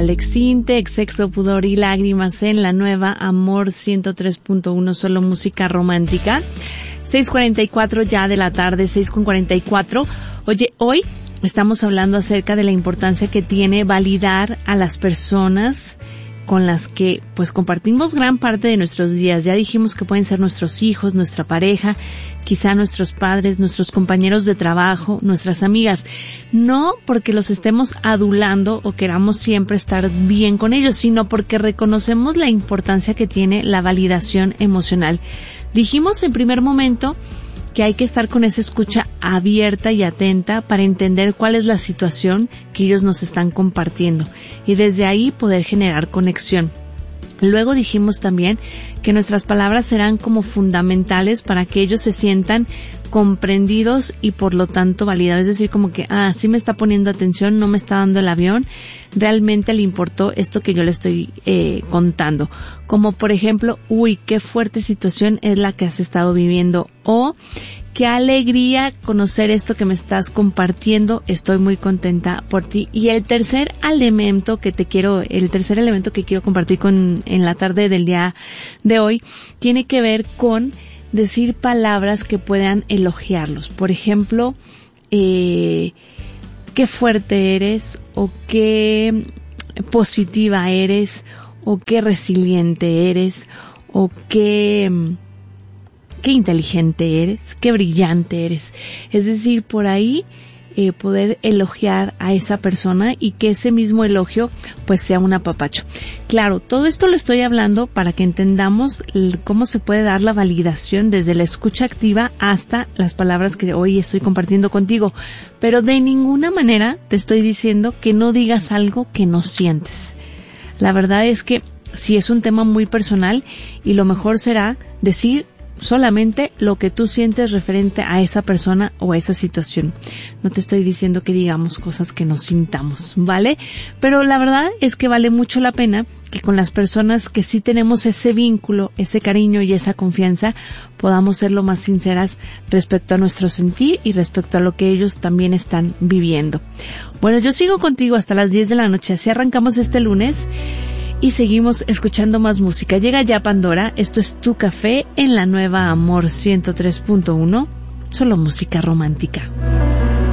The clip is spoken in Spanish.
Alex Intec, Sexo, Pudor y Lágrimas en la nueva Amor 103.1, solo música romántica. 6:44 ya de la tarde, 6:44. Oye, hoy estamos hablando acerca de la importancia que tiene validar a las personas con las que pues compartimos gran parte de nuestros días. Ya dijimos que pueden ser nuestros hijos, nuestra pareja, quizá nuestros padres, nuestros compañeros de trabajo, nuestras amigas. No porque los estemos adulando o queramos siempre estar bien con ellos, sino porque reconocemos la importancia que tiene la validación emocional. Dijimos en primer momento que hay que estar con esa escucha abierta y atenta para entender cuál es la situación que ellos nos están compartiendo y desde ahí poder generar conexión. Luego dijimos también que nuestras palabras serán como fundamentales para que ellos se sientan comprendidos y por lo tanto validados. Es decir, como que, sí me está poniendo atención, no me está dando el avión, realmente le importó esto que yo le estoy contando. Como por ejemplo, qué fuerte situación es la que has estado viviendo, o qué alegría conocer esto que me estás compartiendo, estoy muy contenta por ti. Y el tercer elemento que quiero compartir en la tarde del día de hoy tiene que ver con decir palabras que puedan elogiarlos. Por ejemplo, qué fuerte eres, o qué positiva eres, o qué resiliente eres, o qué inteligente eres, qué brillante eres. Es decir, por ahí poder elogiar a esa persona y que ese mismo elogio pues sea un apapacho. Claro, todo esto lo estoy hablando para que entendamos cómo se puede dar la validación desde la escucha activa hasta las palabras que hoy estoy compartiendo contigo, pero de ninguna manera te estoy diciendo que no digas algo que no sientes. La verdad es que sí es un tema muy personal y lo mejor será decir solamente lo que tú sientes referente a esa persona o a esa situación. No te estoy diciendo que digamos cosas que no sintamos, ¿vale? Pero la verdad es que vale mucho la pena que con las personas que sí tenemos ese vínculo, ese cariño y esa confianza, podamos ser lo más sinceras respecto a nuestro sentir y respecto a lo que ellos también están viviendo. Bueno, yo sigo contigo hasta las 10 de la noche, así arrancamos este lunes. Y seguimos escuchando más música. Llega ya Pandora, esto es Tu Café en la nueva Amor 103.1, solo música romántica.